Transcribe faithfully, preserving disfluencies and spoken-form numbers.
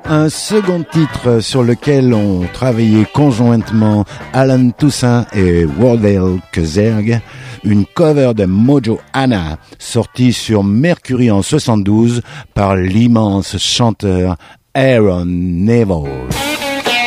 Un second titre sur lequel ont travaillé conjointement Alan Toussaint et Wardell Kezerg, une cover de Mojo Anna, sortie sur Mercury en soixante-douze par l'immense chanteur Aaron Neville.